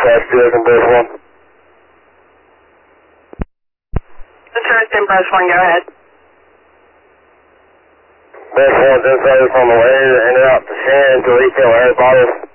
Interesting Brush 1. Interesting Brush 1, go ahead. Brush 1's inside on the way, and out to Shan to retail air bottles.